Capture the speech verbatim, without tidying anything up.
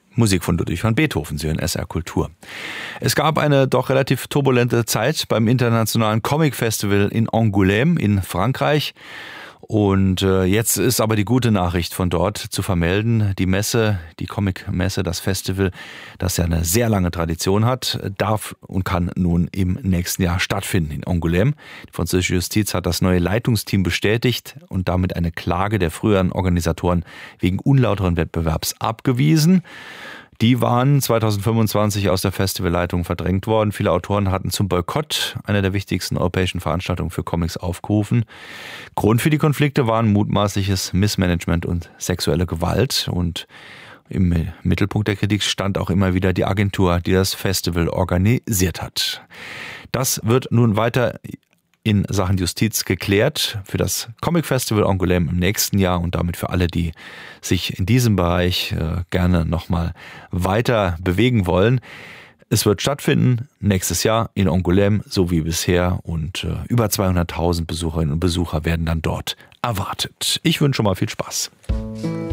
Musik von Ludwig van Beethoven, Sie hören S R Kultur. Es gab eine doch relativ turbulente Zeit beim internationalen Comic Festival in Angoulême in Frankreich. Und äh, jetzt ist aber die gute Nachricht von dort zu vermelden. Die Messe, die Comic-Messe, das Festival, das ja eine sehr lange Tradition hat, darf und kann nun im nächsten Jahr stattfinden in Angoulême. Die französische Justiz hat das neue Leitungsteam bestätigt und damit eine Klage der früheren Organisatoren wegen unlauteren Wettbewerbs abgewiesen. Die waren zwanzig fünfundzwanzig aus der Festivalleitung verdrängt worden. Viele Autoren hatten zum Boykott einer der wichtigsten europäischen Veranstaltungen für Comics aufgerufen. Grund für die Konflikte waren mutmaßliches Missmanagement und sexuelle Gewalt. Und im Mittelpunkt der Kritik stand auch immer wieder die Agentur, die das Festival organisiert hat. Das wird nun weiter in Sachen Justiz geklärt für das Comic Festival Angoulême im nächsten Jahr und damit für alle, die sich in diesem Bereich äh, gerne nochmal weiter bewegen wollen. Es wird stattfinden nächstes Jahr in Angoulême, so wie bisher, und äh, über zweihunderttausend Besucherinnen und Besucher werden dann dort erwartet. Ich wünsche schon mal viel Spaß.